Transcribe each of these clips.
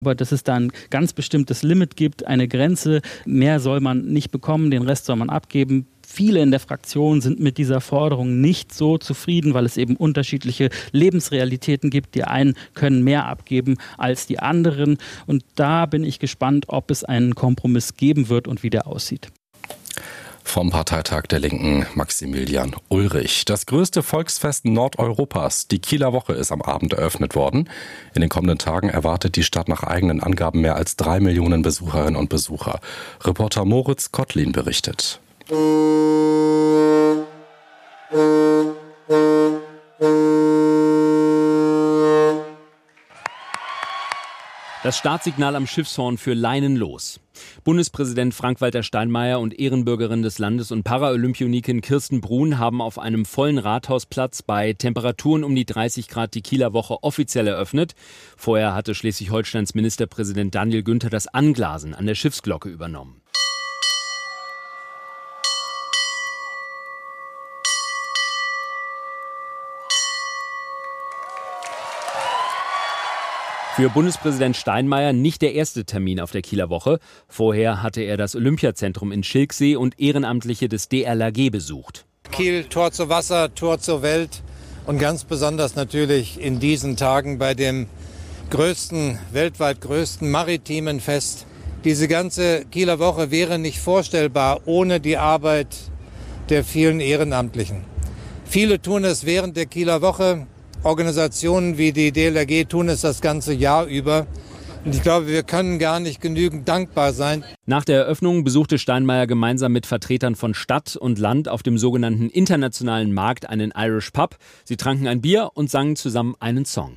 Aber dass es da ein ganz bestimmtes Limit gibt, eine Grenze, mehr soll man nicht bekommen, den Rest soll man abgeben. Viele in der Fraktion sind mit dieser Forderung nicht so zufrieden, weil es eben unterschiedliche Lebensrealitäten gibt. Die einen können mehr abgeben als die anderen. Und da bin ich gespannt, ob es einen Kompromiss geben wird und wie der aussieht. Vom Parteitag der Linken Maximilian Ulrich. Das größte Volksfest Nordeuropas, die Kieler Woche, ist am Abend eröffnet worden. In den kommenden Tagen erwartet die Stadt nach eigenen Angaben mehr als 3 Millionen Besucherinnen und Besucher. Reporter Moritz Kottlin berichtet. Das Startsignal am Schiffshorn für Leinen los. Bundespräsident Frank-Walter Steinmeier und Ehrenbürgerin des Landes und Paralympionikin Kirsten Brun haben auf einem vollen Rathausplatz bei Temperaturen um die 30 Grad die Kieler Woche offiziell eröffnet. Vorher hatte Schleswig-Holsteins Ministerpräsident Daniel Günther das Anglasen an der Schiffsglocke übernommen. Für Bundespräsident Steinmeier nicht der erste Termin auf der Kieler Woche. Vorher hatte er das Olympiazentrum in Schilksee und Ehrenamtliche des DLRG besucht. Kiel, Tor zu Wasser, Tor zur Welt und ganz besonders natürlich in diesen Tagen bei dem weltweit größten maritimen Fest. Diese ganze Kieler Woche wäre nicht vorstellbar ohne die Arbeit der vielen Ehrenamtlichen. Viele tun es während der Kieler Woche. Organisationen wie die DLRG tun es das ganze Jahr über. Und ich glaube, wir können gar nicht genügend dankbar sein. Nach der Eröffnung besuchte Steinmeier gemeinsam mit Vertretern von Stadt und Land auf dem sogenannten internationalen Markt einen Irish Pub. Sie tranken ein Bier und sangen zusammen einen Song.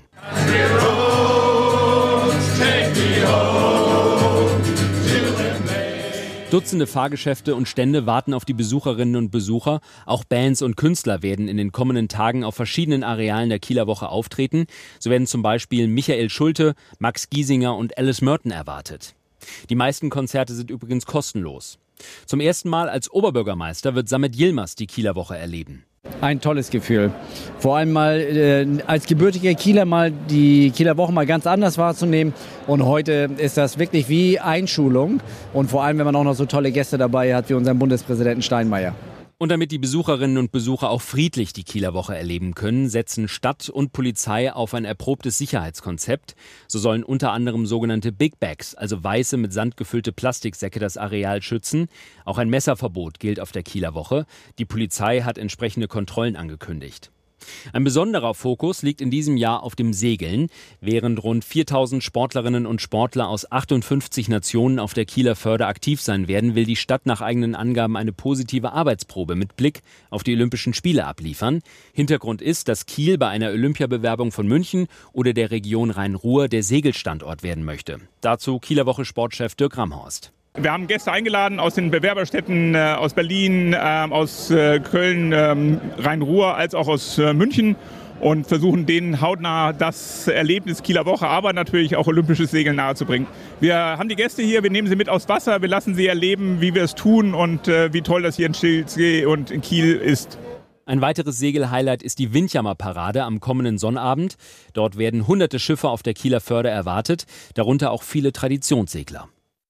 Dutzende Fahrgeschäfte und Stände warten auf die Besucherinnen und Besucher. Auch Bands und Künstler werden in den kommenden Tagen auf verschiedenen Arealen der Kieler Woche auftreten. So werden zum Beispiel Michael Schulte, Max Giesinger und Alice Merton erwartet. Die meisten Konzerte sind übrigens kostenlos. Zum ersten Mal als Oberbürgermeister wird Samet Yilmaz die Kieler Woche erleben. Ein tolles Gefühl. Vor allem mal als gebürtiger Kieler mal die Kieler Woche mal ganz anders wahrzunehmen. Und heute ist das wirklich wie Einschulung. Und vor allem, wenn man auch noch so tolle Gäste dabei hat wie unseren Bundespräsidenten Steinmeier. Und damit die Besucherinnen und Besucher auch friedlich die Kieler Woche erleben können, setzen Stadt und Polizei auf ein erprobtes Sicherheitskonzept. So sollen unter anderem sogenannte Big Bags, also weiße mit Sand gefüllte Plastiksäcke, das Areal schützen. Auch ein Messerverbot gilt auf der Kieler Woche. Die Polizei hat entsprechende Kontrollen angekündigt. Ein besonderer Fokus liegt in diesem Jahr auf dem Segeln. Während rund 4000 Sportlerinnen und Sportler aus 58 Nationen auf der Kieler Förde aktiv sein werden, will die Stadt nach eigenen Angaben eine positive Arbeitsprobe mit Blick auf die Olympischen Spiele abliefern. Hintergrund ist, dass Kiel bei einer Olympiabewerbung von München oder der Region Rhein-Ruhr der Segelstandort werden möchte. Dazu Kieler Woche Sportchef Dirk Ramhorst. Wir haben Gäste eingeladen aus den Bewerberstädten aus Berlin, aus Köln, Rhein-Ruhr als auch aus München und versuchen denen hautnah das Erlebnis Kieler Woche, aber natürlich auch olympisches Segeln nahezubringen. Wir haben die Gäste hier, wir nehmen sie mit aufs Wasser, wir lassen sie erleben, wie wir es tun und wie toll das hier in Schilksee und in Kiel ist. Ein weiteres Segelhighlight ist die Windjammer-Parade am kommenden Sonnabend. Dort werden hunderte Schiffe auf der Kieler Förde erwartet, darunter auch viele Traditionssegler.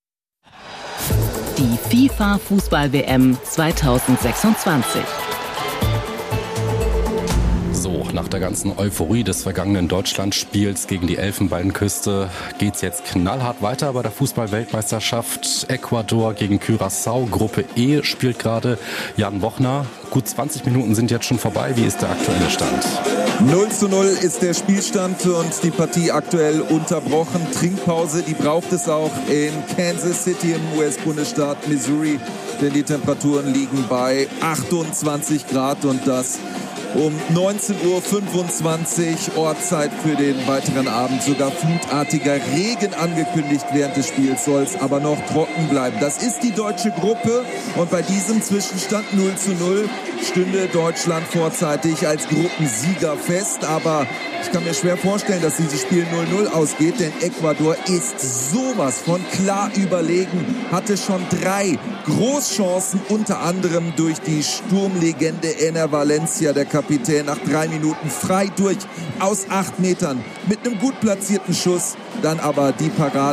Die FIFA-Fußball-WM 2026. So, nach der ganzen Euphorie des vergangenen Deutschlandspiels gegen die Elfenbeinküste geht's jetzt knallhart weiter bei der Fußball-Weltmeisterschaft. Ecuador gegen Curaçao. Gruppe E spielt gerade Jan Bochner. Gut 20 Minuten sind jetzt schon vorbei. Wie ist der aktuelle Stand? 0:0 ist der Spielstand und die Partie aktuell unterbrochen. Trinkpause, die braucht es auch in Kansas City im US-Bundesstaat Missouri, denn die Temperaturen liegen bei 28 Grad und das um 19:25 Uhr Ortszeit für den weiteren Abend. Sogar flutartiger Regen angekündigt während des Spiels, soll es aber noch trocken bleiben. Das ist die deutsche Gruppe und bei diesem Zwischenstand 0:0 stünde Deutschland vorzeitig als Gruppensieger fest. Aber ich kann mir schwer vorstellen, dass dieses Spiel 0:0 ausgeht, denn Ecuador ist sowas von klar überlegen, hatte schon 3 Großchancen, unter anderem durch die Sturmlegende Enner Valencia, der Kapitän, nach 3 Minuten frei durch aus 8 Metern mit einem gut platzierten Schuss dann aber die Parade